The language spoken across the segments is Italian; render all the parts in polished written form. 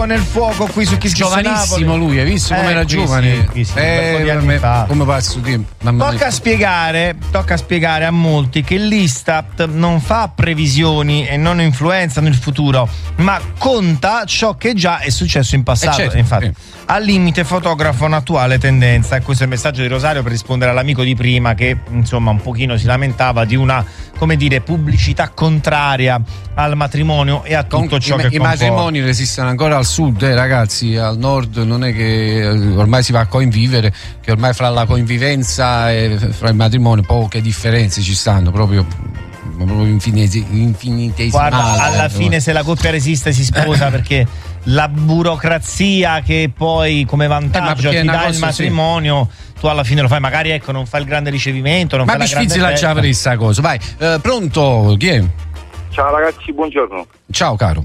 nel fuoco qui su Kiss giovanissimo lui, hai visto come era giovane? Sì, come passa il tempo. Tocca spiegare a molti che l'Istat non fa previsioni e non influenzano il futuro, ma conta ciò che già è successo in passato. Certo, infatti al limite fotografa un'attuale tendenza, e questo è il messaggio di Rosario per rispondere all'amico di prima che insomma un pochino si lamentava di una, come dire, pubblicità contraria al matrimonio e a tutto ciò che i matrimoni resistono ancora al sud, ragazzi, al nord non è che ormai si va a convivere, che ormai fra la convivenza e fra il matrimonio poche differenze ci stanno, proprio infinitesimali. Guarda, alla fine se la coppia resiste si sposa perché la burocrazia che poi come vantaggio ti dà il matrimonio, tu alla fine lo fai, magari ecco non fai il grande ricevimento, non ma fai la grande festa. Ma mi già per questa cosa, vai. Pronto, chi è? Ciao ragazzi, buongiorno. Ciao caro.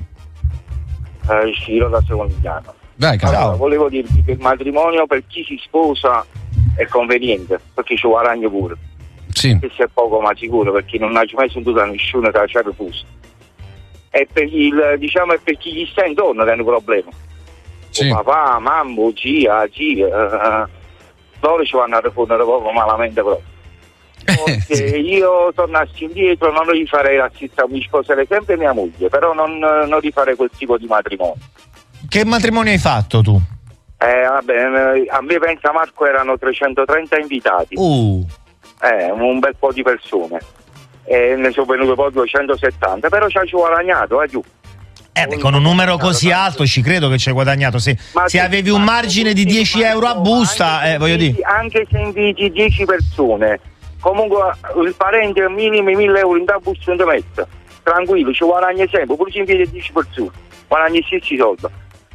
Ciro da Secondigliano. Vai caro. Allora, volevo dirvi che il matrimonio per chi si sposa è conveniente, perché ci guadagna pure. Sì. Se è poco ma sicuro, perché non ha mai sentito da nessuno che c'è refuso. E per è per chi gli sta intorno che hanno problemi. Sì. Papà, mamma, zia, loro ci vanno a rispondere proprio malamente proprio. Perché io tornassi indietro non rifarei la stessa, mi sposerei sempre mia moglie, però non rifarei quel tipo di matrimonio. Che matrimonio hai fatto tu? Vabbè, a me pensa Marco erano 330 invitati. Un bel po' di persone. E ne sono venute poi 270, però ci ha guadagnato, giù. Con un numero così alto ci credo che ci hai guadagnato. Se avevi un margine di 10 euro a busta, voglio dire. Anche se inviti 10 persone, comunque il parente minimo 1.000 euro in da busta non ti mette. Tranquillo, ci guadagni sempre, pure ci inviti 10 persone, guadagni gli stessi soldi.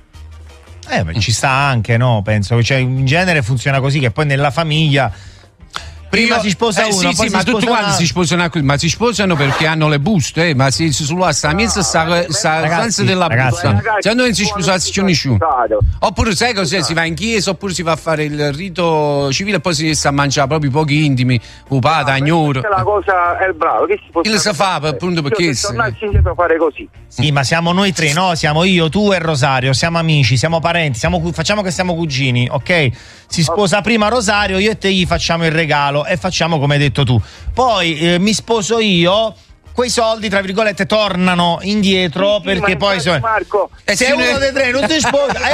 Ma ci sta anche, no? Penso che in genere funziona così, che poi nella famiglia prima si sposa uno, poi ma tutti quanti si sposano, ma si sposano perché hanno le buste, ma sulla mezza stanza della busta. Se non si sposassi c'è nessuno. Oppure sai cos'è? Si va in chiesa, oppure si va a fare il rito civile e poi si sta a mangiare proprio i pochi intimi, upata, agnoro. La cosa è bravo, che si fa appunto perché tornassi indietro a fare così. Sì, ma siamo noi tre, no? Siamo io, tu e Rosario, siamo amici, siamo parenti, facciamo che siamo cugini, ok? Si sposa prima Rosario, io e te gli facciamo il regalo e facciamo come hai detto tu. Poi mi sposo io, quei soldi tra virgolette tornano indietro, perché poi Marco, se uno dei tre non si sposa e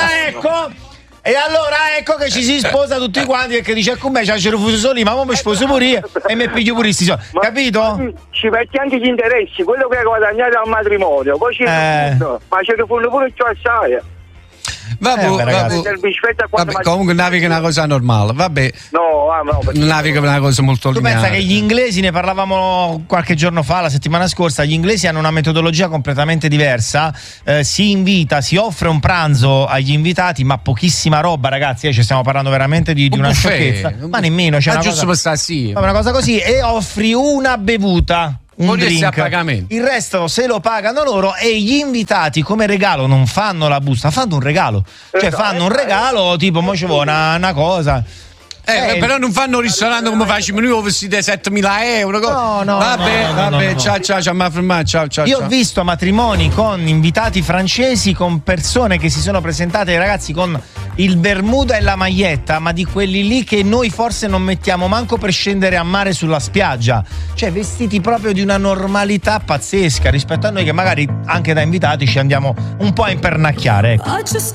allora ecco che ci si sposa tutti quanti e che dice con me c'è il refuso solo, ma mi sposo pure io e mi piglio pure sti soldi, capito? Ci metti anche gli interessi, quello che hai guadagnato al matrimonio, poi ma c'è che fanno pure ciò assai. Vabbè, comunque naviga è una cosa normale, vabbè. No, naviga è una cosa molto lineare. Tu pensa che gli inglesi, ne parlavamo qualche giorno fa, la settimana scorsa, gli inglesi hanno una metodologia completamente diversa, si offre un pranzo agli invitati, ma pochissima roba, ragazzi, ci stiamo parlando veramente di una sciocchezza, ma nemmeno c'è una cosa così, e offri una bevuta, un drink, il resto se lo pagano loro, e gli invitati come regalo non fanno la busta, fanno un regalo, cioè fanno un regalo tipo mo ci vuole una cosa. Però non fanno un ristorante come facciamo noi, vestite 7.000 euro. No. Vabbè, ciao. Io ho visto matrimoni con invitati francesi, con persone che si sono presentate, ragazzi, con il bermuda e la maglietta, ma di quelli lì che noi forse non mettiamo manco per scendere a mare sulla spiaggia, cioè vestiti proprio di una normalità pazzesca rispetto a noi che magari anche da invitati ci andiamo un po' a impernacchiare, ecco.